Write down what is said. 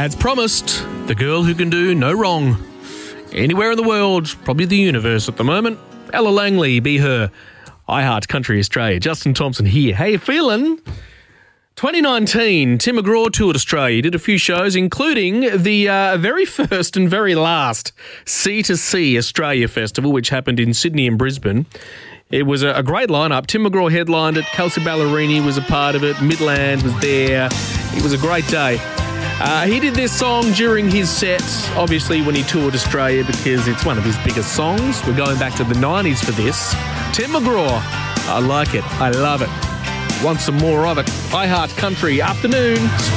As promised, the girl who can do no wrong. Anywhere in the world, probably the universe at the moment. Ella Langley, be her. I Heart Country Australia. Justin Thompson here. How you feeling? 2019, Tim McGraw toured Australia, did a few shows, including the very first and very last C2C Australia Festival, which happened in Sydney and Brisbane. It was a great lineup. Tim McGraw headlined it. Kelsey Ballerini was a part of it. Midland was there. It was a great day. He did this song during his set, obviously when he toured Australia, because it's one of his biggest songs. We're going back to the 90s for this. Tim McGraw. I like it. I love it. Want some more of it? I Heart Country Afternoon.